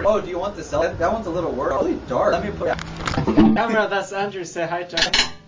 recording. Oh, do you want the cell? That one's a little worse. Really dark. Let me put it. Camera, that's Andrew. Say hi, Jack.